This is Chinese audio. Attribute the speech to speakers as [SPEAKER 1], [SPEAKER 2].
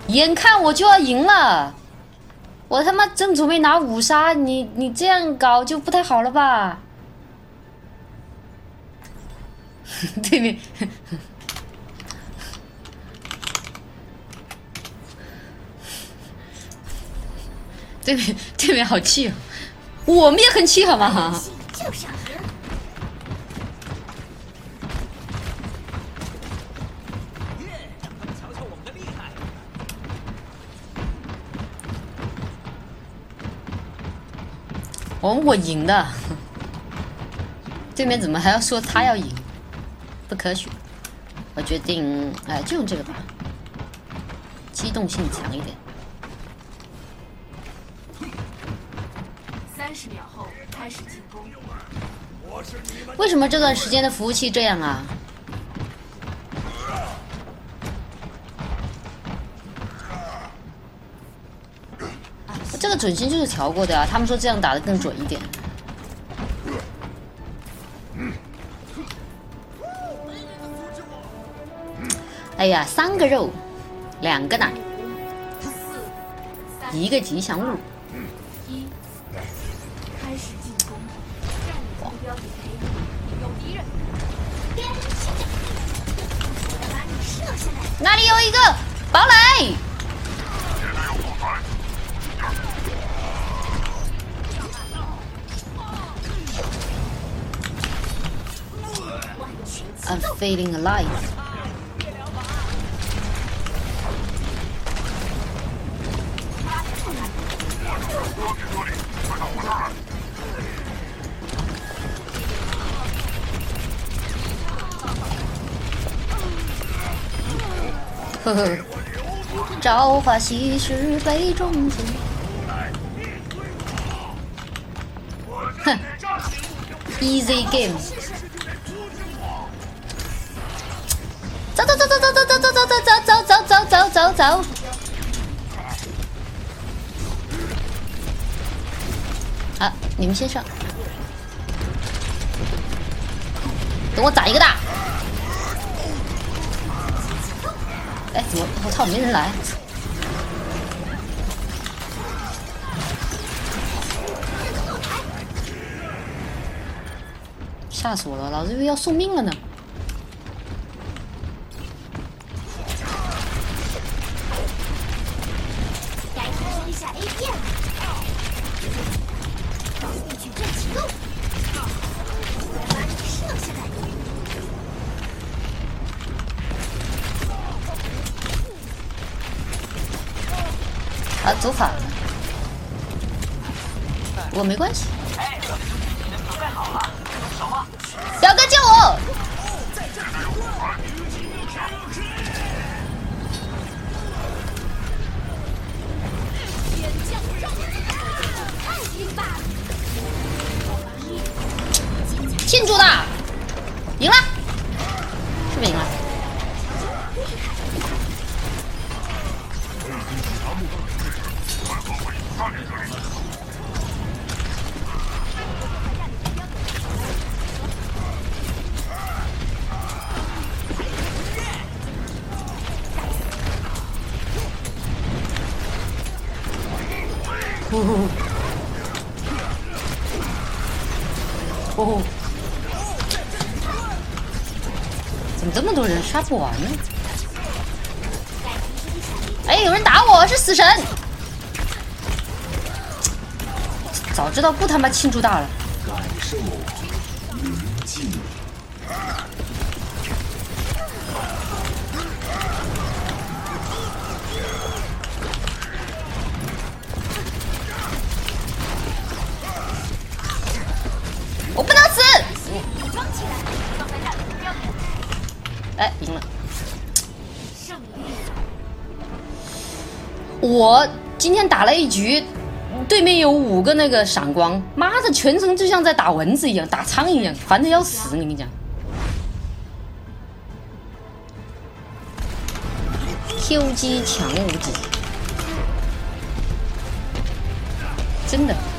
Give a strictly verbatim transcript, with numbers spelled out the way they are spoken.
[SPEAKER 1] 眼看我就要赢了，我他妈正准备拿五杀，你你这样搞就不太好了吧？对面，对面对面好气哦，我们也很气好吗？
[SPEAKER 2] 就是赢。
[SPEAKER 3] 瞧瞧我们的厉害！
[SPEAKER 1] 我们会赢的。对面怎么还要说他要赢？不科学。我决定，哎，就用这个吧，机动性强一点。
[SPEAKER 2] 三十秒后开始进攻。
[SPEAKER 1] 为什么这段时间的服务器这样啊？这个准心就是调过的啊，他们说这样打得更准一点。哎呀，三个肉，两个奶，一个吉祥物。
[SPEAKER 2] 一，开始进攻。战略目标点 A， 有敌人。边心着，我要把你射下来。
[SPEAKER 1] 那里有一个堡垒。I'm feeling alive. 呵呵，朝花夕拾杯中酒。哼 ，easy game。走走走走走走走走走走走走走走走走。啊，你们先上，等我打一个大。哎，怎么？我操，没人来！吓死我了，老子以为要送命了呢。
[SPEAKER 2] 该提升一下 A P M。防御矩阵启动。我要把你射下来。
[SPEAKER 1] 啊，走反了。我没关系。
[SPEAKER 3] 哎，你们准备好了？什么？
[SPEAKER 1] 表哥救我！
[SPEAKER 2] 天降肉，看你吧！
[SPEAKER 1] 庆祝的，赢了，是不是赢了？呼呼呼呼！怎么这么多人杀不完呢？哎，有人打我，是死神！早知道不他妈庆祝大了。
[SPEAKER 4] 感受宁静。
[SPEAKER 1] 我不能死！哎，赢了！我今天打了一局，对面有五个那个闪光，妈的，全程就像在打蚊子一样，打苍蝇一样，烦的要死！你跟你讲 ，Q 击强无敌，真的。